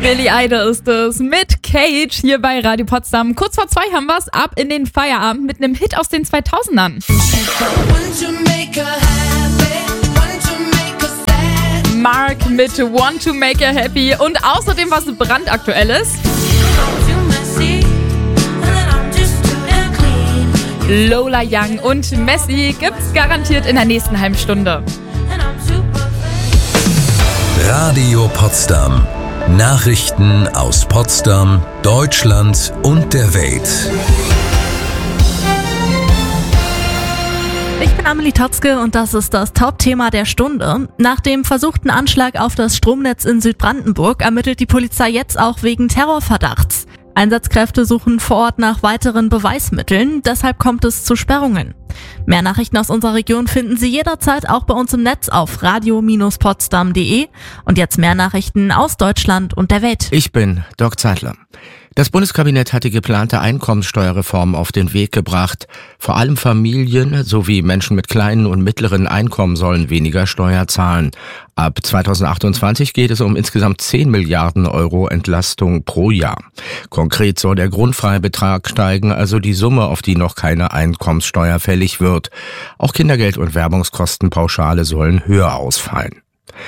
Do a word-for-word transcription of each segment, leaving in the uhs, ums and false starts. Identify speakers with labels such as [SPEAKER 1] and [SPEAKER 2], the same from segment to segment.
[SPEAKER 1] Billy Idol ist es mit Cage hier bei Radio Potsdam. Kurz vor zwei haben wir es, ab in den Feierabend mit einem Hit aus den zweitausendern. Mark mit Want to Make Her Happy und außerdem was brandaktuelles. Lola Young und Messi gibt's garantiert in der nächsten halben Stunde.
[SPEAKER 2] Radio Potsdam. Nachrichten aus Potsdam, Deutschland und der Welt.
[SPEAKER 3] Ich bin Amelie Totzke und das ist das Top-Thema der Stunde. Nach dem versuchten Anschlag auf das Stromnetz in Südbrandenburg ermittelt die Polizei jetzt auch wegen Terrorverdachts. Einsatzkräfte suchen vor Ort nach weiteren Beweismitteln, deshalb kommt es zu Sperrungen. Mehr Nachrichten aus unserer Region finden Sie jederzeit auch bei uns im Netz auf radio Bindestrich potsdam punkt de. Und jetzt mehr Nachrichten aus Deutschland und der Welt.
[SPEAKER 4] Ich bin Dirk Zeitler. Das Bundeskabinett hat die geplante Einkommenssteuerreform auf den Weg gebracht. Vor allem Familien sowie Menschen mit kleinen und mittleren Einkommen sollen weniger Steuer zahlen. Ab zweitausendachtundzwanzig geht es um insgesamt zehn Milliarden Euro Entlastung pro Jahr. Konkret soll der Grundfreibetrag steigen, also die Summe, auf die noch keine Einkommenssteuer fällig wird. Auch Kindergeld und Werbungskostenpauschale sollen höher ausfallen.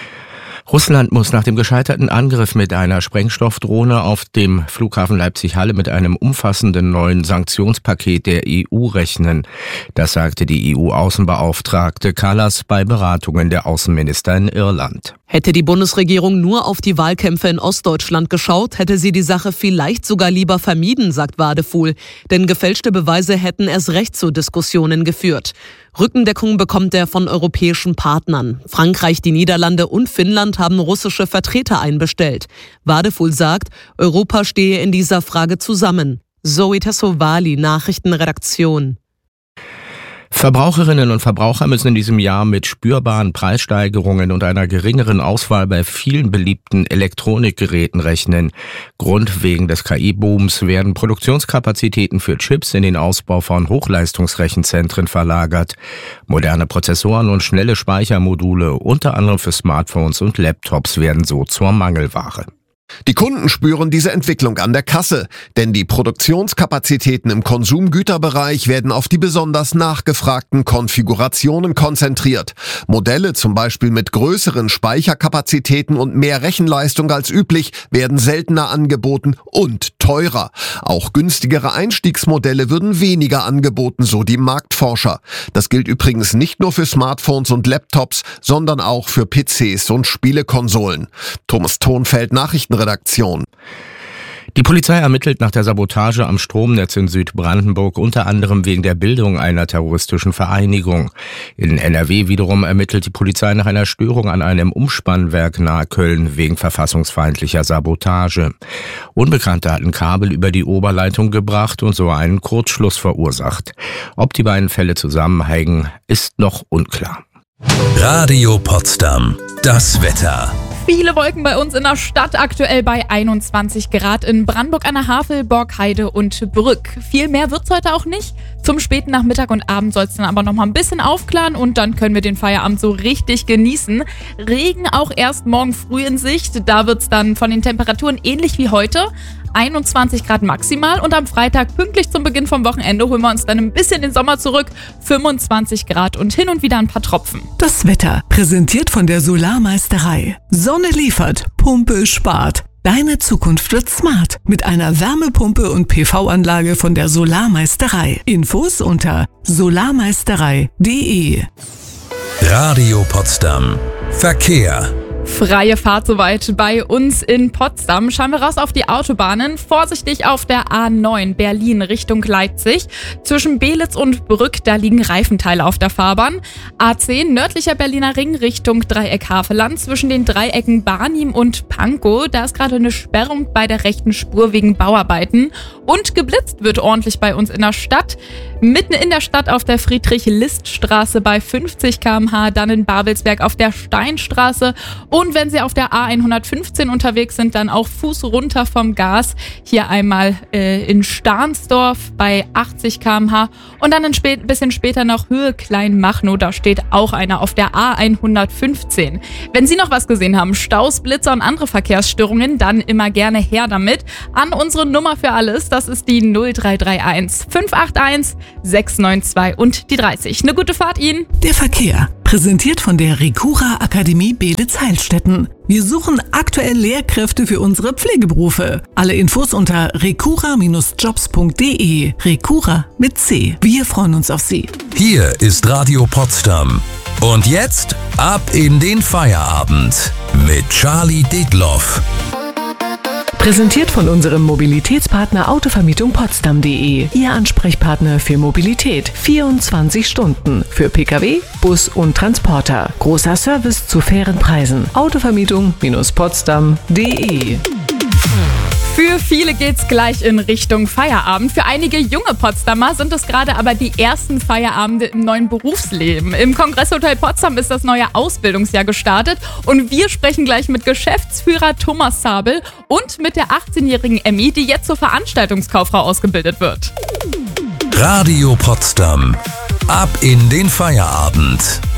[SPEAKER 4] Russland muss nach dem gescheiterten Angriff mit einer Sprengstoffdrohne auf dem Flughafen Leipzig-Halle mit einem umfassenden neuen Sanktionspaket der E U rechnen. Das sagte die E U-Außenbeauftragte Kallas bei Beratungen der Außenminister in Irland.
[SPEAKER 5] Hätte die Bundesregierung nur auf die Wahlkämpfe in Ostdeutschland geschaut, hätte sie die Sache vielleicht sogar lieber vermieden, sagt Wadefuhl. Denn gefälschte Beweise hätten erst recht zu Diskussionen geführt. Rückendeckung bekommt er von europäischen Partnern. Frankreich, die Niederlande und Finnland haben russische Vertreter einbestellt. Wadefuhl sagt, Europa stehe in dieser Frage zusammen. Zoe Tassovali, Nachrichtenredaktion.
[SPEAKER 4] Verbraucherinnen und Verbraucher müssen in diesem Jahr mit spürbaren Preissteigerungen und einer geringeren Auswahl bei vielen beliebten Elektronikgeräten rechnen. Grund wegen des K I-Booms werden Produktionskapazitäten für Chips in den Ausbau von Hochleistungsrechenzentren verlagert. Moderne Prozessoren und schnelle Speichermodule, unter anderem für Smartphones und Laptops, werden so zur Mangelware.
[SPEAKER 6] Die Kunden spüren diese Entwicklung an der Kasse, denn die Produktionskapazitäten im Konsumgüterbereich werden auf die besonders nachgefragten Konfigurationen konzentriert. Modelle zum Beispiel mit größeren Speicherkapazitäten und mehr Rechenleistung als üblich werden seltener angeboten und teurer. Auch günstigere Einstiegsmodelle würden weniger angeboten, so die Marktforscher. Das gilt übrigens nicht nur für Smartphones und Laptops, sondern auch für P Cs und Spielekonsolen. Thomas Thonfeld, Nachrichten Redaktion.
[SPEAKER 4] Die Polizei ermittelt nach der Sabotage am Stromnetz in Südbrandenburg unter anderem wegen der Bildung einer terroristischen Vereinigung. In N R W wiederum ermittelt die Polizei nach einer Störung an einem Umspannwerk nahe Köln wegen verfassungsfeindlicher Sabotage. Unbekannte hatten Kabel über die Oberleitung gebracht und so einen Kurzschluss verursacht. Ob die beiden Fälle zusammenhängen, ist noch unklar.
[SPEAKER 2] Radio Potsdam. Das Wetter.
[SPEAKER 1] Viele Wolken bei uns in der Stadt, aktuell bei einundzwanzig Grad in Brandenburg an der Havel, Borkheide und Brück. Viel mehr wird's heute auch nicht. Zum späten Nachmittag und Abend soll es dann aber noch mal ein bisschen aufklaren und dann können wir den Feierabend so richtig genießen. Regen auch erst morgen früh in Sicht. Da wird's dann von den Temperaturen ähnlich wie heute. einundzwanzig Grad maximal und am Freitag pünktlich zum Beginn vom Wochenende holen wir uns dann ein bisschen den Sommer zurück. fünfundzwanzig Grad und hin und wieder ein paar Tropfen.
[SPEAKER 7] Das Wetter präsentiert von der Solarmeisterei. Sonne liefert, Pumpe spart. Deine Zukunft wird smart mit einer Wärmepumpe und P V-Anlage von der Solarmeisterei. Infos unter solarmeisterei punkt de.
[SPEAKER 2] Radio Potsdam. Verkehr.
[SPEAKER 1] Freie Fahrt soweit bei uns in Potsdam. Schauen wir raus auf die Autobahnen. Vorsichtig auf der A neun Berlin Richtung Leipzig. Zwischen Belitz und Brück, da liegen Reifenteile auf der Fahrbahn. A zehn nördlicher Berliner Ring Richtung Dreieck Havelland. Zwischen den Dreiecken Barnim und Pankow. Da ist gerade eine Sperrung bei der rechten Spur wegen Bauarbeiten. Und geblitzt wird ordentlich bei uns in der Stadt. Mitten in der Stadt auf der Friedrich-List-Straße bei fünfzig Kilometer pro Stunde. Dann in Babelsberg auf der Steinstraße. Und wenn Sie auf der A hundertfünfzehn unterwegs sind, dann auch Fuß runter vom Gas. Hier einmal äh, in Stahnsdorf bei achtzig Kilometer pro Stunde und dann ein spät, bisschen später noch Höhe Kleinmachnow, da steht auch einer auf der A hundertfünfzehn. Wenn Sie noch was gesehen haben, Staus, Blitzer und andere Verkehrsstörungen, dann immer gerne her damit an unsere Nummer für alles. Das ist die null drei drei eins fünf acht eins sechs neun zwei und die dreißig. Eine gute Fahrt Ihnen.
[SPEAKER 7] Der Verkehr, präsentiert von der Recura Akademie Beelitz-Heilstätten. Wir suchen aktuell Lehrkräfte für unsere Pflegeberufe. Alle Infos unter recura Bindestrich jobs punkt de. Recura mit C. Wir freuen uns auf Sie.
[SPEAKER 2] Hier ist Radio Potsdam. Und jetzt ab in den Feierabend mit Charlie Detloff.
[SPEAKER 7] Präsentiert von unserem Mobilitätspartner Autovermietung Potsdam punkt de. Ihr Ansprechpartner für Mobilität. vierundzwanzig Stunden. Für Pkw, Bus und Transporter. Großer Service zu fairen Preisen. Autovermietung Potsdam punkt de.
[SPEAKER 1] Für viele geht's gleich in Richtung Feierabend. Für einige junge Potsdamer sind es gerade aber die ersten Feierabende im neuen Berufsleben. Im Kongresshotel Potsdam ist das neue Ausbildungsjahr gestartet und wir sprechen gleich mit Geschäftsführer Thomas Sabel und mit der achtzehnjährigen Emmy, die jetzt zur Veranstaltungskauffrau ausgebildet wird.
[SPEAKER 2] Radio Potsdam. Ab in den Feierabend.